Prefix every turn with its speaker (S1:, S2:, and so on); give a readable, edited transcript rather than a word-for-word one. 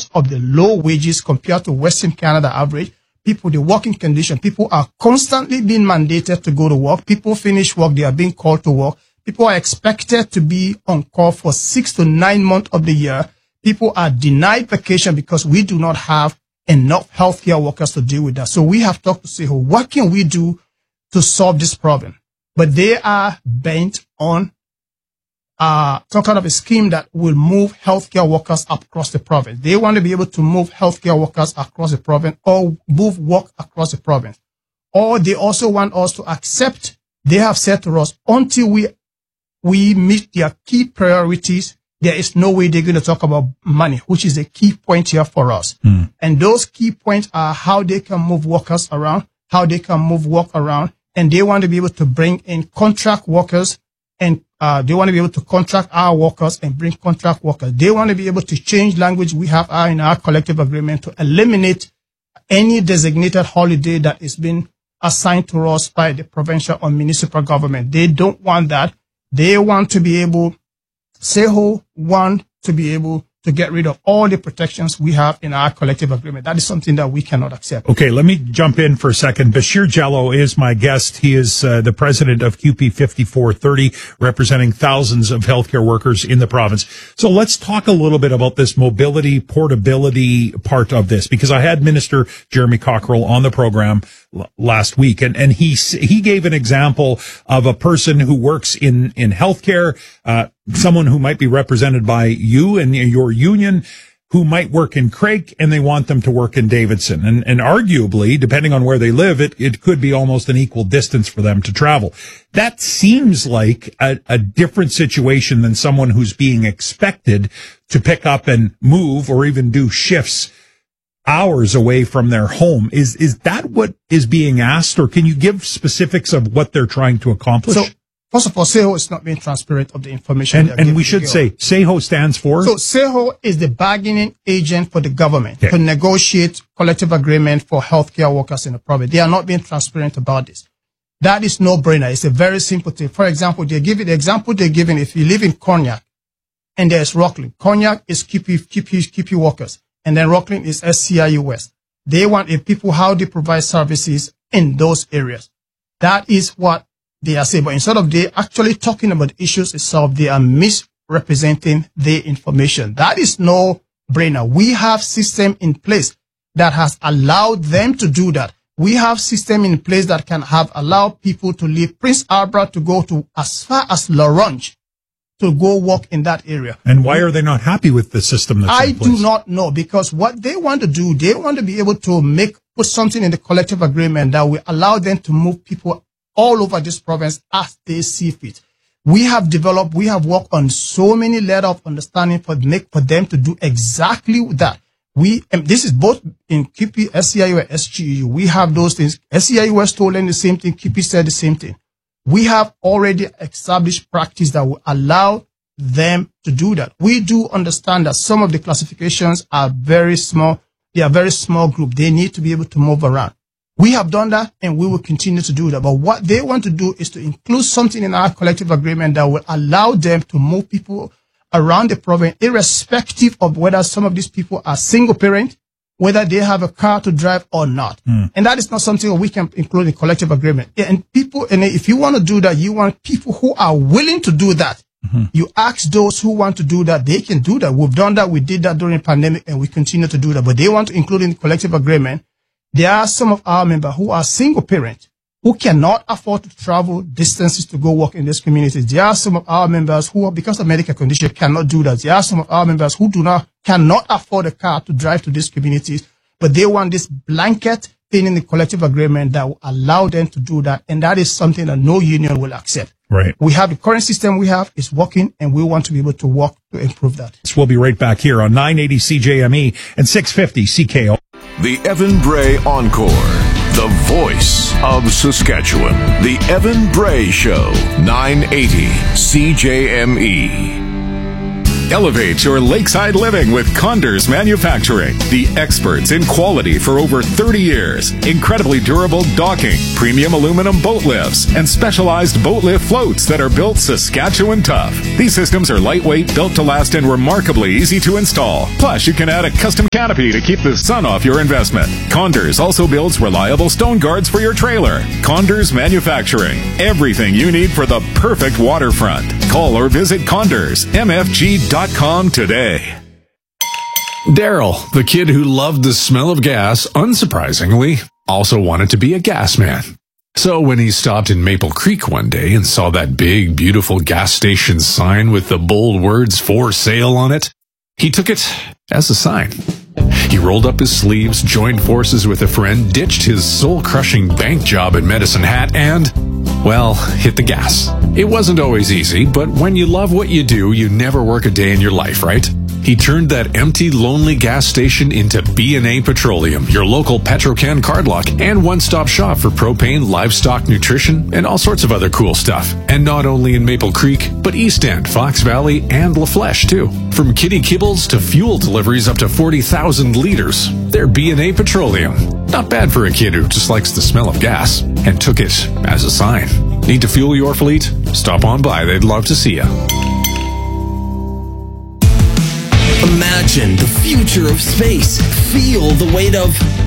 S1: of the low wages compared to Western Canada average. People, the working condition, people are constantly being mandated to go to work. People finish work, they are being called to work. People are expected to be on call for 6 to 9 months of the year. People are denied vacation because we do not have enough healthcare workers to deal with that. So we have talked to CEHO, what can we do to solve this problem? But they are bent on some kind of a scheme that will move healthcare workers across the province. They want to be able to move healthcare workers across the province or move work across the province. Or they also want us to accept, they have said to us, until we meet their key priorities, there is no way they're going to talk about money, which is a key point here for us. And those key points are how they can move workers around, how they can move work around, and they want to be able to bring in contract workers, and they want to be able to contract our workers and bring contract workers. They want to be able to change language we have in our collective agreement to eliminate any designated holiday that is being assigned to us by the provincial or municipal government. They don't want that. They want to be able, CEHO want to be able to get rid of all the protections we have in our collective agreement. That is something that we cannot accept.
S2: Okay, let me jump in for a second. Bashir Jallow is my guest. He is the president of QP 5430, representing thousands of healthcare workers in the province. So let's talk a little bit about this mobility, portability part of this, because I had Minister Jeremy Cockrell on the program last week, and he gave an example of a person who works in healthcare, someone who might be represented by you and your union, who might work in Craik, and they want them to work in Davidson. And arguably, depending on where they live, it could be almost an equal distance for them to travel. That seems like a different situation than someone who's being expected to pick up and move or even do shifts hours away from their home. Is that what is being asked, or can you give specifics of what they're trying to accomplish?
S1: So, first of all, CEHO is not being transparent of the information.
S2: And we should say, CEHO stands for?
S1: So CEHO is the bargaining agent for the government to negotiate collective agreement for healthcare workers in the province. They are not being transparent about this. That is no-brainer. It's a very simple thing. For example, the example they're giving, if you live in Cognac and there's Rockland, Cognac is QP workers, and then Rockland is SCIU West. They want people how they provide services in those areas. That is what they are saying. But instead of they actually talking about the issues itself, they are misrepresenting the information. That is no brainer. We have system in place that has allowed them to do that. We have system in place that can have allowed people to leave Prince Albert to go to as far as Laurent to go work in that area.
S2: And why are they not happy with the system that's in place?
S1: I do not know, because what they want to do, they want to be able to put something in the collective agreement that will allow them to move people all over this province as they see fit. We have worked on so many letters of understanding for them to do exactly that. This is both in QP, SCIU, and SGEU. We have those things. SCIU was told the same thing. QP said the same thing. We have already established practice that will allow them to do that. We do understand that some of the classifications are very small. They are very small group. They need to be able to move around. We have done that, and we will continue to do that. But what they want to do is to include something in our collective agreement that will allow them to move people around the province, irrespective of whether some of these people are single parent, whether they have a car to drive or not. And that is not something we can include in collective agreement. And if you want to do that, you want people who are willing to do that. You ask those who want to do that, they can do that. We've done that. We did that during the pandemic, and we continue to do that. But they want to include in the collective agreement. There are some of our members who are single parent, who cannot afford to travel distances to go work in these communities. There are some of our members who, because of medical condition, cannot do that. There are some of our members who cannot afford a car to drive to these communities, but they want this blanket thing in the collective agreement that will allow them to do that. And that is something that no union will accept.
S2: Right.
S1: We have the current system we have is working, and we want to be able to work to improve that.
S2: So we'll be right back here on 980 CJME and 650 CKO.
S3: The Evan Bray Encore, the voice of Saskatchewan. The Evan Bray Show, 980 CJME.
S4: Elevate your lakeside living with Condors Manufacturing, the experts in quality for over 30 years. Incredibly durable docking, premium aluminum boat lifts, and specialized boat lift floats that are built Saskatchewan tough. These systems are lightweight, built to last, and remarkably easy to install. Plus, you can add a custom canopy to keep the sun off your investment. Condors also builds reliable stone guards for your trailer. Condors Manufacturing, everything you need for the perfect waterfront. Call or visit CondorsMFG.com today.
S5: Daryl, the kid who loved the smell of gas, unsurprisingly, also wanted to be a gas man. So when he stopped in Maple Creek one day and saw that big, beautiful gas station sign with the bold words "For Sale" on it, he took it as a sign. He rolled up his sleeves, joined forces with a friend, ditched his soul-crushing bank job at Medicine Hat, and, well, hit the gas. It wasn't always easy, but when you love what you do, you never work a day in your life, right? He turned that empty, lonely gas station into B&A Petroleum, your local Petro-Can card lock and one-stop shop for propane, livestock nutrition, and all sorts of other cool stuff. And not only in Maple Creek, but East End, Fox Valley, and La Flèche, too. From kitty kibbles to fuel deliveries up to 40,000 liters, they're B&A Petroleum. Not bad for a kid who just likes the smell of gas, and took it as a sign. Need to fuel your fleet? Stop on by, they'd love to see you.
S6: Imagine the future of space. Feel the weight of